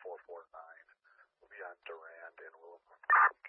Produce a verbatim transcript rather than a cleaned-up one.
four four nine. We'll be on Durand and Willem.